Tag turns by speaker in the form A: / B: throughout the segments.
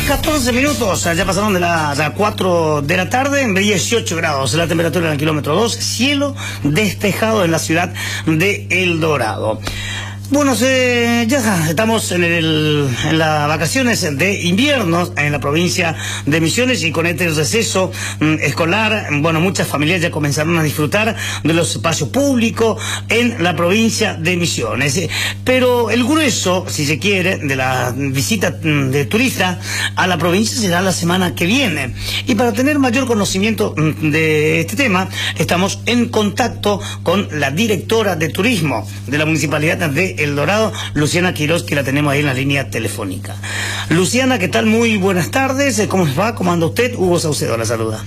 A: 14 minutos, ya pasaron de las 4 de la tarde, en 18 grados la temperatura en el kilómetro 2, cielo despejado en la ciudad de El Dorado. Bueno, ya estamos en las vacaciones de invierno en la provincia de Misiones, y con este receso escolar, bueno, muchas familias ya comenzaron a disfrutar de los espacios públicos en la provincia de Misiones. Pero el grueso, si se quiere, de la visita de turistas a la provincia será la semana que viene. Y para tener mayor conocimiento de este tema, estamos en contacto con la directora de turismo de la Municipalidad de El Dorado, Luciana Quiroz, que la tenemos ahí en la línea telefónica. Luciana, ¿qué tal? Muy buenas tardes. ¿Cómo va? ¿Cómo anda usted? Hugo Saucedo la saluda.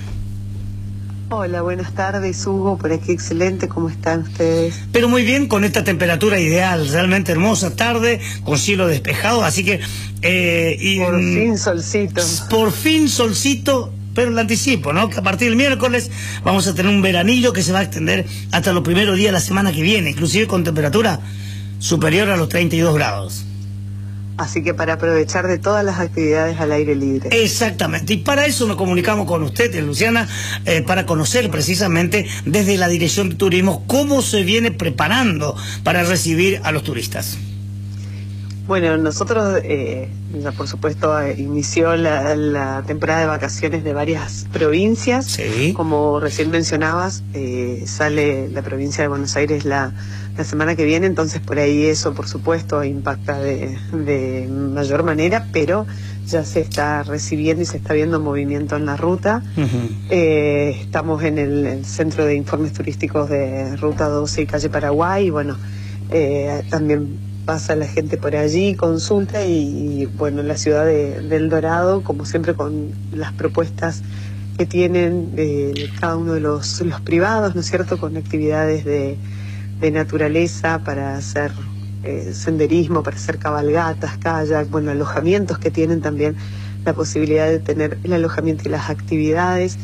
B: Hola, buenas tardes, Hugo. Por aquí excelente. ¿Cómo están ustedes?
A: Pero muy bien, con esta temperatura ideal, realmente hermosa tarde, con cielo despejado, así que...
B: por fin solcito.
A: Por fin solcito. Pero le anticipo, ¿no? Que a partir del miércoles vamos a tener un veranillo que se va a extender hasta los primeros días de la semana que viene, inclusive con temperatura superior a los 32 grados.
B: Así que para aprovechar de todas las actividades al aire libre.
A: Exactamente, y para eso nos comunicamos con usted, Luciana, para conocer precisamente desde la Dirección de Turismo cómo se viene preparando para recibir a los turistas.
B: Bueno, nosotros ya por supuesto inició la temporada de vacaciones de varias provincias.
A: Sí.
B: Como recién mencionabas, sale la provincia de Buenos Aires la semana que viene, entonces por ahí eso por supuesto impacta de mayor manera, pero ya se está recibiendo y se está viendo movimiento en la ruta. Estamos en el Centro de Informes Turísticos de Ruta 12 y Calle Paraguay, y bueno, también pasa la gente por allí, consulta, y bueno, la ciudad de El Dorado, como siempre, con las propuestas que tienen cada uno de los privados, ¿no es cierto?, con actividades de naturaleza para hacer senderismo, para hacer cabalgatas, kayak, bueno, alojamientos que tienen también la posibilidad de tener el alojamiento y las actividades.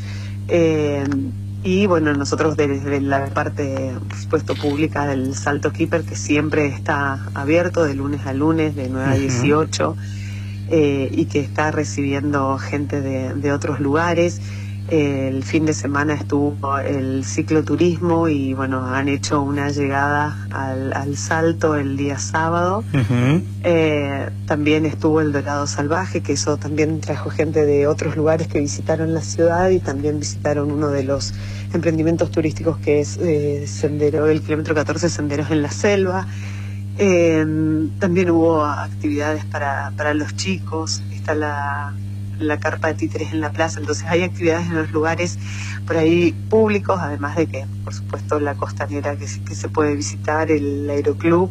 B: Y bueno, nosotros desde la parte, por supuesto, pública del Salto Keeper, que siempre está abierto de lunes a lunes, de 9 a 18, y que está recibiendo gente de otros lugares. El fin de semana estuvo el cicloturismo y bueno, han hecho una llegada al Salto el día sábado. También estuvo el Dorado Salvaje, que eso también trajo gente de otros lugares que visitaron la ciudad y también visitaron uno de los emprendimientos turísticos que es el kilómetro 14, Senderos en la Selva. También hubo actividades para los chicos. Está la carpa de títeres en la plaza, entonces hay actividades en los lugares por ahí públicos, además de que, por supuesto, la costanera que se puede visitar, el aeroclub,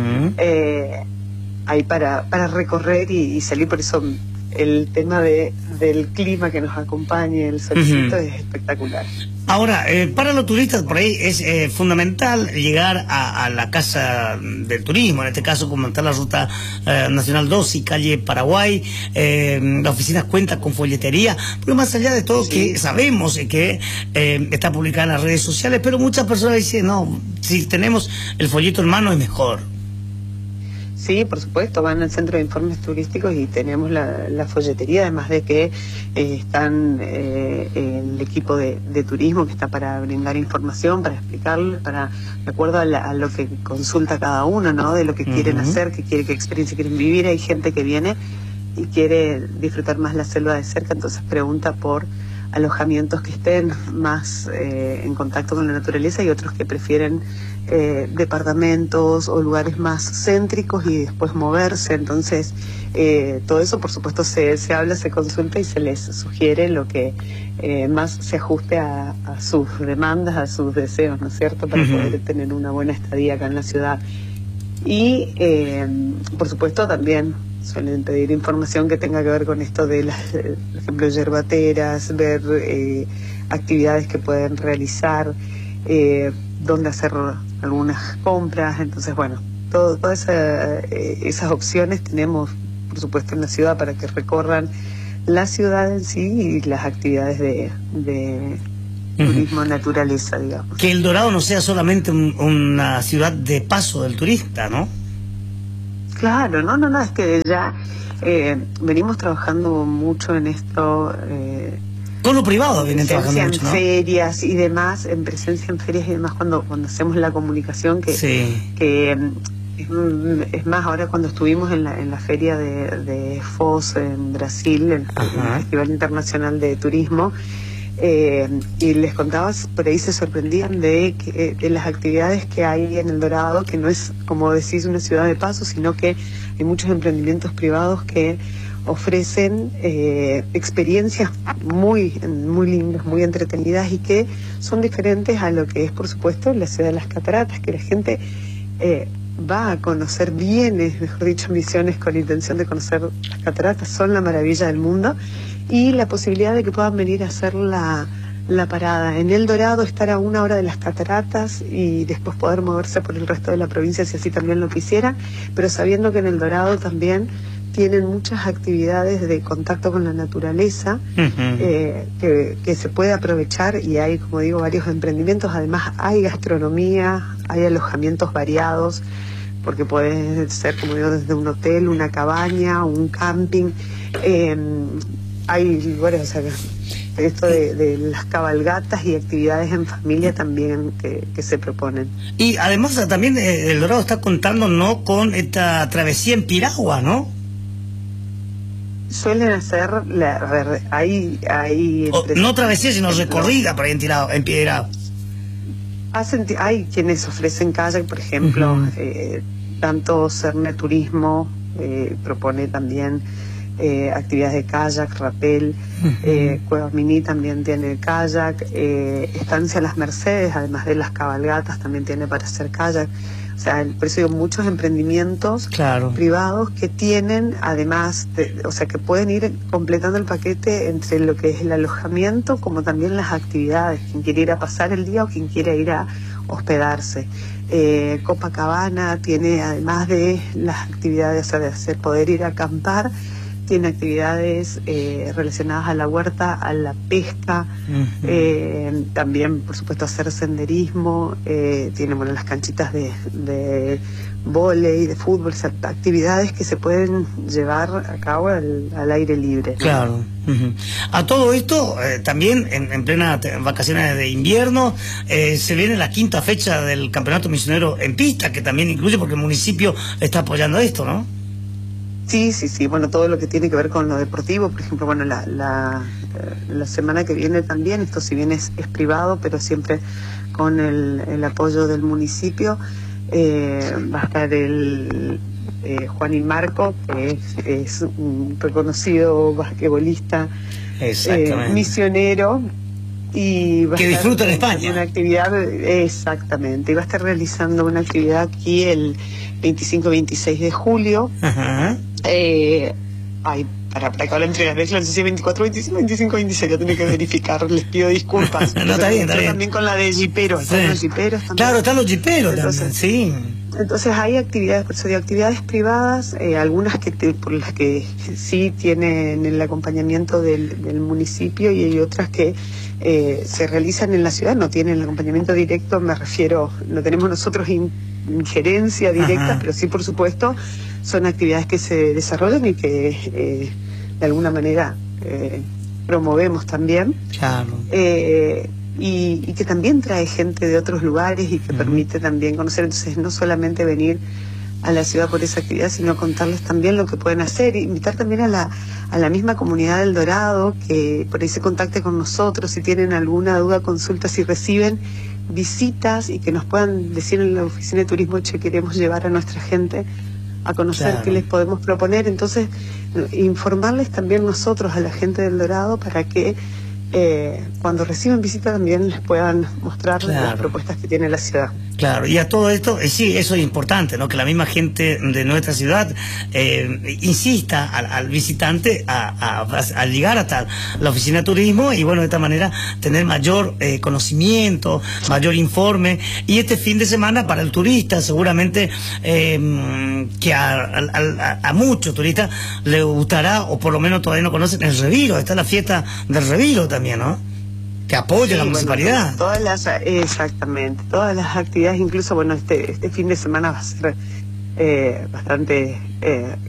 B: hay para recorrer y salir. Por eso el tema del clima que nos acompañe, el solcito, es espectacular.
A: Ahora, para los turistas por ahí es fundamental llegar a la Casa del Turismo, en este caso como está la Ruta Nacional 2 y Calle Paraguay. La oficina cuenta con folletería, porque más allá de todo, sí, que sabemos que está publicada en las redes sociales, pero muchas personas dicen, no, si tenemos el folleto en mano es mejor.
B: Sí, por supuesto, van al Centro de Informes Turísticos y tenemos la folletería, además de que están el equipo de turismo que está para brindar información, para explicarle, de acuerdo a lo que consulta cada uno, ¿no? De lo que quieren hacer, qué experiencia quieren vivir. Hay gente que viene y quiere disfrutar más la selva de cerca, entonces pregunta por alojamientos que estén más en contacto con la naturaleza, y otros que prefieren departamentos o lugares más céntricos y después moverse. Entonces todo eso por supuesto se habla, se consulta y se les sugiere lo que más se ajuste a sus demandas, a sus deseos, ¿no es cierto?, para poder tener una buena estadía acá en la ciudad. Y por supuesto también suelen pedir información que tenga que ver con esto de las, por ejemplo, yerbateras, ver actividades que pueden realizar, dónde hacer algunas compras. Entonces, bueno, todas esas opciones tenemos, por supuesto, en la ciudad para que recorran la ciudad en sí y las actividades de turismo, naturaleza, digamos.
A: Que El Dorado no sea solamente una ciudad de paso del turista, ¿no?
B: Claro, no, es que ya venimos trabajando mucho en esto.
A: Con lo privado vienen trabajando mucho, ¿no?
B: En ferias y demás, en presencia en ferias y demás, cuando hacemos la comunicación, es más, ahora cuando estuvimos en la feria de Foz en Brasil, en el Festival Internacional de Turismo, y les contaba, por ahí se sorprendían de las actividades que hay en El Dorado, que no es, como decís, una ciudad de paso, sino que hay muchos emprendimientos privados que ofrecen experiencias muy lindas, muy entretenidas, y que son diferentes a lo que es, por supuesto, la ciudad de las cataratas, que la gente va a conocer, mejor dicho, Misiones con intención de conocer las cataratas, son la maravilla del mundo, y la posibilidad de que puedan venir a hacer la parada en El Dorado, estar a 1 hora de las cataratas y después poder moverse por el resto de la provincia si así también lo quisieran, pero sabiendo que en El Dorado también tienen muchas actividades de contacto con la naturaleza que se puede aprovechar, y hay, como digo, varios emprendimientos. Además hay gastronomía, hay alojamientos variados, porque puede ser, como digo, desde un hotel, una cabaña, un camping, hay lugares, o sea, esto de las cabalgatas y actividades en familia también que se proponen. Y además también El Dorado está contando, ¿no?, con esta travesía en piragua, ¿no? Suelen hacer, hay no travesía, sino recorrida por ahí en Piragua. Hay quienes ofrecen kayak, por ejemplo, tanto Cerne Turismo propone también actividades de kayak, rappel, Cueva Mini también tiene kayak, Estancia Las Mercedes, además de las cabalgatas, también tiene para hacer kayak. O sea, por eso digo, muchos emprendimientos privados que tienen, además, o sea, que pueden ir completando el paquete entre lo que es el alojamiento, como también las actividades, quien quiere ir a pasar el día o quien quiere ir a hospedarse. Copacabana tiene, además de las actividades, o sea, de poder ir a acampar, tiene actividades relacionadas a la huerta, a la pesca, también, por supuesto, hacer senderismo, tiene, bueno, las canchitas de vóley, de fútbol, o sea, actividades que se pueden llevar a cabo al aire libre, ¿no? Claro. A todo esto, también en plena vacaciones de invierno, se viene la 5ª fecha del Campeonato Misionero en Pista, que también incluye, porque el municipio está apoyando esto, ¿no? Sí, bueno, todo lo que tiene que ver con lo deportivo, por ejemplo, bueno, la semana que viene también, esto si bien es privado, pero siempre con el apoyo del municipio, va a estar el Juan y Marco, que es un reconocido basquetbolista misionero, y va que disfruta en España. Una actividad, exactamente, y va a estar realizando una actividad aquí el 25-26 de julio. Para que hablen entre las veces, no sé si 24, 25, 25, 26, ya tengo que verificar, les pido disculpas. No, está bien. También con la de jiperos, están los jiperos también. Claro, están los jiperos también, sí. Entonces hay actividades, por eso de actividades privadas, algunas por las que sí tienen el acompañamiento del municipio, y hay otras que se realizan en la ciudad, no tienen el acompañamiento directo, me refiero, no tenemos nosotros injerencia directa, pero sí, por supuesto, son actividades que se desarrollan y que de alguna manera promovemos también. Claro. Y que también trae gente de otros lugares y que permite también conocer. Entonces, no solamente venir a la ciudad por esa actividad, sino contarles también lo que pueden hacer, e invitar también a la misma comunidad del Dorado que por ahí se contacte con nosotros si tienen alguna duda, consulta, si reciben visitas, y que nos puedan decir en la oficina de turismo: che, queremos llevar a nuestra gente a conocer qué les podemos proponer. Entonces, informarles también nosotros a la gente del Dorado para que cuando reciban visita también les puedan mostrar las propuestas que tiene la ciudad. Claro, y a todo esto, sí, eso es importante, ¿no? Que la misma gente de nuestra ciudad insista al visitante a llegar hasta la oficina de turismo, y bueno, de esta manera tener mayor conocimiento, mayor informe. Y este fin de semana para el turista, seguramente que a muchos turistas les gustará, o por lo menos todavía no conocen, el Reviro. Está la fiesta del Reviro también, ¿no? Que apoya la municipalidad. Bueno, exactamente, todas las actividades, incluso, bueno, este fin de semana va a ser bastante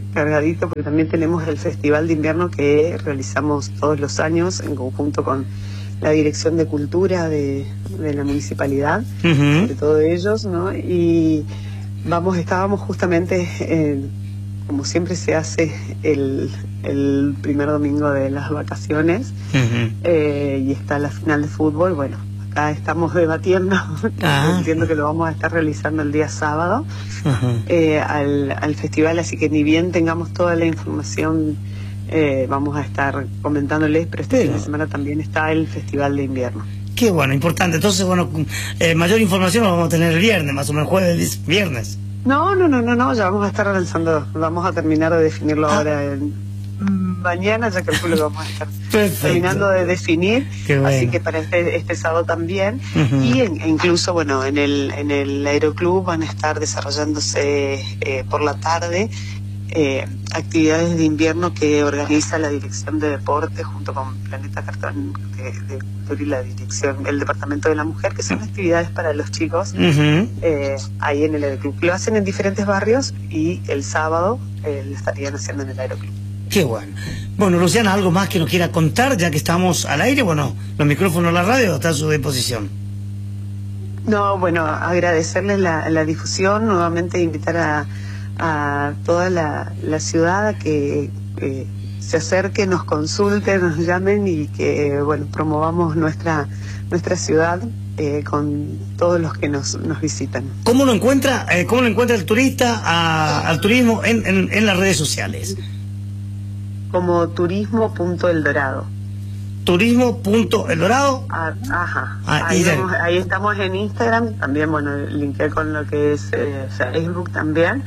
B: cargadito porque también tenemos el Festival de Invierno que realizamos todos los años en conjunto con la Dirección de Cultura de la Municipalidad, sobre todo ellos, ¿no? Y estábamos justamente, como siempre se hace, el primer domingo de las vacaciones, y está la final de fútbol. Bueno, acá estamos debatiendo, entiendo que lo vamos a estar realizando el día sábado, al festival, así que ni bien tengamos toda la información, vamos a estar comentándoles, pero este fin de semana también está el Festival de Invierno.
A: Qué bueno, importante. Entonces, bueno, mayor información la vamos a tener el viernes, más o menos jueves, viernes.
B: No, ya vamos a estar lanzando, vamos a terminar de definirlo ahora mañana, ya calculo que vamos a estar terminando de definir, bueno. Así que para este sábado también, y incluso, bueno, en el Aeroclub van a estar desarrollándose por la tarde actividades de invierno que organiza la Dirección de Deportes junto con Planeta Cartón de Cultura y la Dirección, el Departamento de la Mujer, que son actividades para los chicos ahí en el Aeroclub. Lo hacen en diferentes barrios y el sábado lo estarían haciendo en el Aeroclub.
A: Qué bueno. Bueno, Luciana, ¿algo más que nos quiera contar ya que estamos al aire? Bueno, los micrófonos de la radio están a su disposición.
B: No, bueno, agradecerles la difusión, nuevamente invitar a toda la ciudad a que se acerque, nos consulte, nos llamen y que, bueno, promovamos nuestra ciudad con todos los que nos visitan.
A: ¿Cómo lo encuentra el turista al turismo en las redes sociales?
B: Como turismo.eldorado.
A: Turismo.eldorado.
B: Ahí estamos en Instagram, también, bueno, linké con lo que es Facebook también.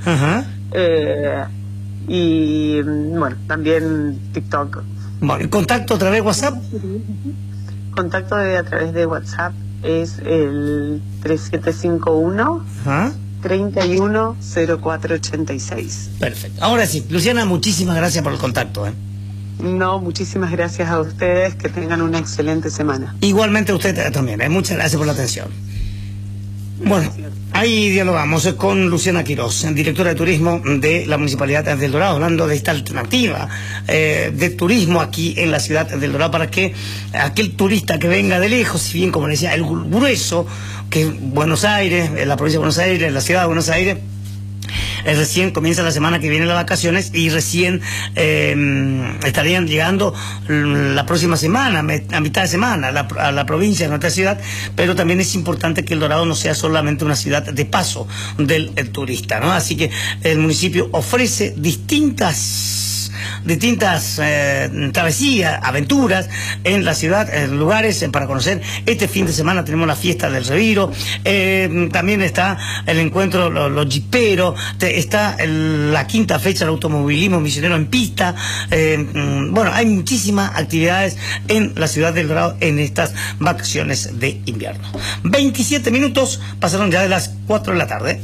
B: Y bueno, también TikTok.
A: Bueno, ¿contacto a través de WhatsApp?
B: Contacto a través de WhatsApp es el 3751 310486.
A: Perfecto. Ahora sí, Luciana, muchísimas gracias por el contacto.
B: No, muchísimas gracias a ustedes, que tengan una excelente semana.
A: Igualmente a usted también, muchas gracias por la atención. Bueno, ahí dialogamos con Luciana Quiroz, directora de turismo de la Municipalidad de El Dorado, hablando de esta alternativa de turismo aquí en la ciudad de El Dorado, para que aquel turista que venga de lejos, si bien, como decía, el grueso, que Buenos Aires, la provincia de Buenos Aires, la ciudad de Buenos Aires, recién comienza la semana que viene las vacaciones y recién estarían llegando la próxima semana, a mitad de semana, a la provincia de nuestra ciudad, pero también es importante que El Dorado no sea solamente una ciudad de paso del turista, ¿no? Así que el municipio ofrece distintas travesías, aventuras en la ciudad, en lugares para conocer. Este fin de semana tenemos la fiesta del Reviro, también está el encuentro los jiperos, está la quinta fecha del automovilismo misionero en pista. Bueno, hay muchísimas actividades en la ciudad del Dorado en estas vacaciones de invierno. 27 minutos pasaron ya de las 4 de la tarde.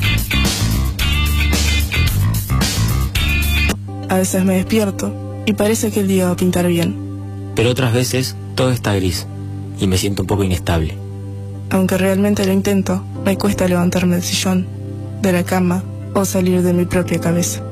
C: A veces me despierto y parece que el día va a pintar bien.
D: Pero otras veces todo está gris y me siento un poco inestable.
C: Aunque realmente lo intento, me cuesta levantarme del sillón, de la cama o salir de mi propia cabeza.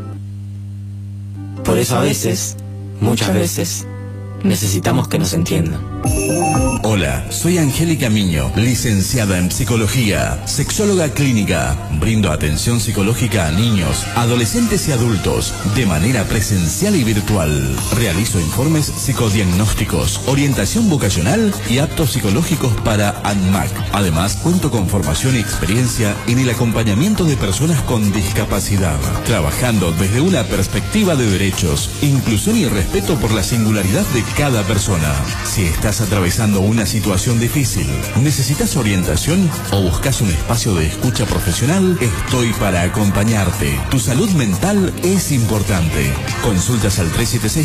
D: Por eso a veces, muchas veces, necesitamos que nos entiendan.
E: Hola, soy Angélica Miño, licenciada en Psicología, sexóloga clínica. Brindo atención psicológica a niños, adolescentes y adultos de manera presencial y virtual. Realizo informes psicodiagnósticos, orientación vocacional y aptos psicológicos para ANMAC. Además, cuento con formación y experiencia en el acompañamiento de personas con discapacidad, trabajando desde una perspectiva de derechos, inclusión y respeto por la singularidad de cada persona. Si estás atravesando una situación difícil, necesitas orientación o buscas un espacio de escucha profesional, estoy para acompañarte. Tu salud mental es importante. Consultas al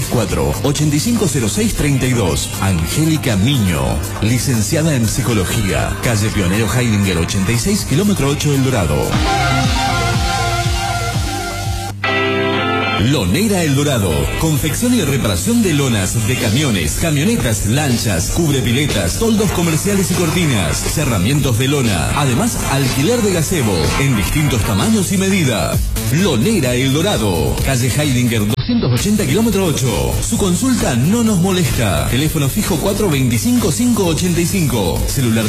E: 3764-850632. Angélica Miño, licenciada en Psicología, calle Pionero Heidinger 86, kilómetro 8 El Dorado. Lonera El Dorado. Confección y reparación de lonas de camiones, camionetas, lanchas, cubrepiletas, toldos comerciales y cortinas, cerramientos de lona. Además, alquiler de gazebo en distintos tamaños y medida. Lonera El Dorado. Calle Heidinger 280 kilómetro 8. Su consulta no nos molesta. Teléfono fijo 425-585. Celular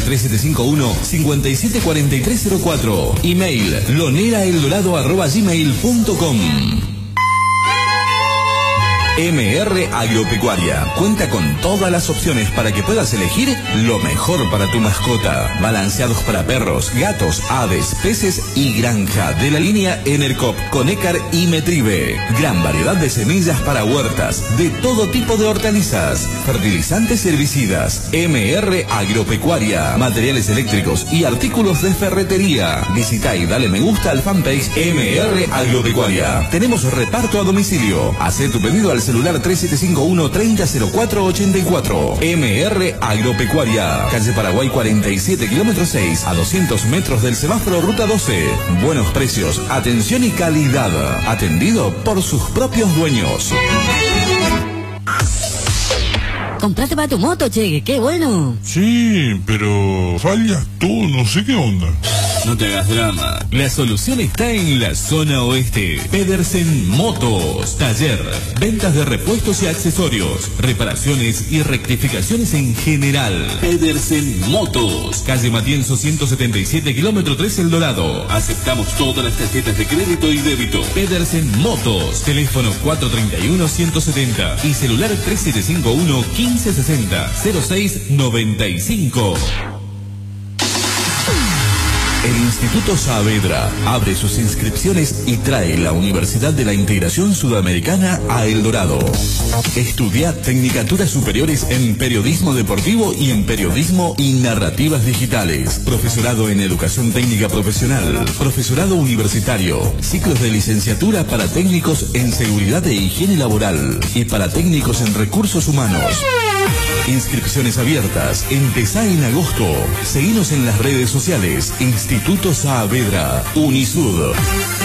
E: 3751-574304. Email loneraeldorado@gmail.com. MR Agropecuaria cuenta con todas las opciones para que puedas elegir lo mejor para tu mascota. Balanceados para perros, gatos, aves, peces y granja de la línea Enercop, Conecar y Metribe. Gran variedad de semillas para huertas, de todo tipo de hortalizas, fertilizantes y herbicidas. MR Agropecuaria, materiales eléctricos y artículos de ferretería. Visita y dale me gusta al fanpage MR Agropecuaria. Tenemos reparto a domicilio. Haz tu pedido al celular 3751-300484. MR Agropecuaria. Calle Paraguay 47, kilómetro 6, a 200 metros del semáforo Ruta 12. Buenos precios, atención y calidad. Atendido por sus propios dueños.
F: Comprate para tu moto, che, qué bueno.
G: Sí, pero falla todo, no sé qué onda.
E: No te hagas drama. La solución está en la zona oeste. Pedersen Motos. Taller. Ventas de repuestos y accesorios. Reparaciones y rectificaciones en general. Pedersen Motos. Calle Matienzo 177, kilómetro 3 El Dorado. Aceptamos todas las tarjetas de crédito y débito. Pedersen Motos. Teléfono 431-170 y celular 3751-1560-0695. El Instituto Saavedra abre sus inscripciones y trae la Universidad de la Integración Sudamericana a El Dorado. Estudia Tecnicaturas Superiores en Periodismo Deportivo y en Periodismo y Narrativas Digitales. Profesorado en Educación Técnica Profesional. Profesorado Universitario. Ciclos de licenciatura para técnicos en Seguridad e Higiene Laboral y para técnicos en Recursos Humanos. Inscripciones abiertas. Empezá en agosto. Seguinos en las redes sociales. Instituto Saavedra. Unisud.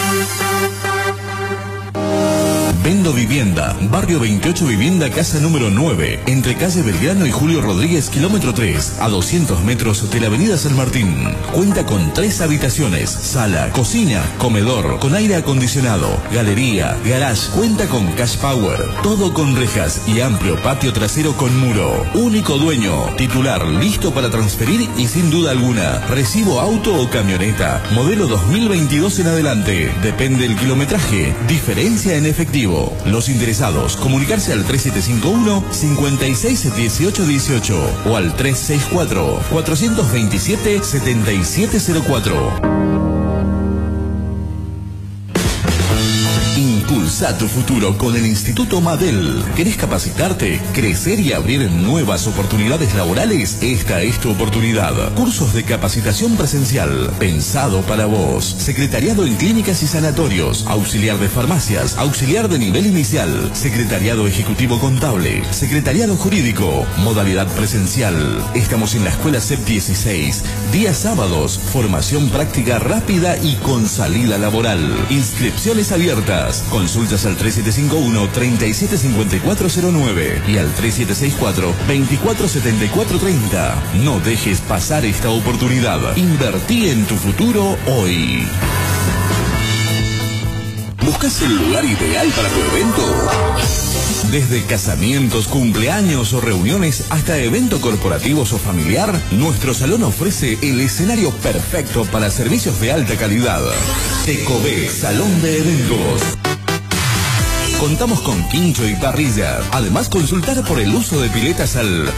E: Vendo Vivienda, Barrio 28 Vivienda, casa número 9, entre calle Belgrano y Julio Rodríguez, kilómetro 3, a 200 metros de la avenida San Martín. Cuenta con 3 habitaciones, sala, cocina, comedor, con aire acondicionado, galería, garage. Cuenta con cash power, todo con rejas y amplio patio trasero con muro. Único dueño, titular, listo para transferir y sin duda alguna, recibo auto o camioneta, modelo 2022 en adelante. Depende el kilometraje, diferencia en efectivo. Los interesados, comunicarse al 3751-561818 o al 364-427-7704. Impulsa tu futuro con el Instituto Madel. ¿Querés capacitarte, crecer y abrir nuevas oportunidades laborales? Esta es tu oportunidad. Cursos de capacitación presencial, pensado para vos. Secretariado en clínicas y sanatorios, auxiliar de farmacias, auxiliar de nivel inicial, secretariado ejecutivo contable, secretariado jurídico, modalidad presencial. Estamos en la escuela CEP 16, días sábados, formación práctica rápida y con salida laboral. Inscripciones abiertas. Consultas al 3751-375409 y al 3764-247430. No dejes pasar esta oportunidad. Invertí en tu futuro hoy. ¿Buscas el lugar ideal para tu evento? Desde casamientos, cumpleaños o reuniones hasta evento corporativos o familiar, nuestro salón ofrece el escenario perfecto para servicios de alta calidad. Tecobé Salón de Eventos. Contamos con quincho y parrilla. Además, consultar por el uso de piletas al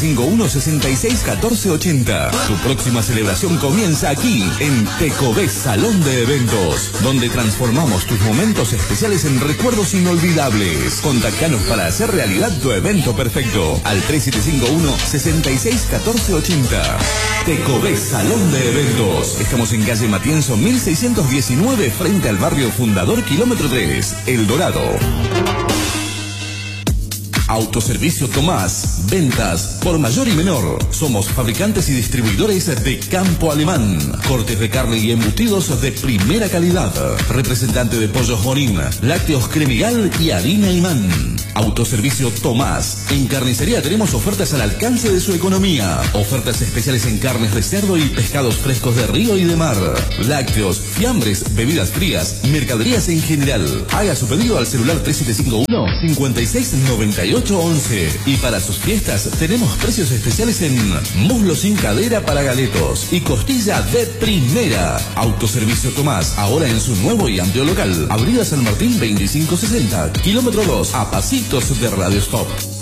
E: 3751-661480. Tu próxima celebración comienza aquí, en Tecobé Salón de Eventos, donde transformamos tus momentos especiales en recuerdos inolvidables. Contactanos para hacer realidad tu evento perfecto al 3751-661480. Tecobé Salón de Eventos. Estamos en calle Matienzo 1619, frente al barrio Fundador, kilómetro 3, El Dorado. Autoservicio Tomás. Ventas por mayor y menor. Somos fabricantes y distribuidores de Campo Alemán. Cortes de carne y embutidos de primera calidad. Representante de Pollos Morín, lácteos Cremigal y harina Imán. Autoservicio Tomás. En carnicería tenemos ofertas al alcance de su economía. Ofertas especiales en carnes de cerdo y pescados frescos de río y de mar. Lácteos, fiambres, bebidas frías, mercaderías en general. Haga su pedido al celular 3751-569811. Y para sus fiestas tenemos precios especiales en muslo sin cadera para galetos y costilla de primera. Autoservicio Tomás, ahora en su nuevo y amplio local. Avenida San Martín 2560, kilómetro 2, a pasitos de Radio Stop.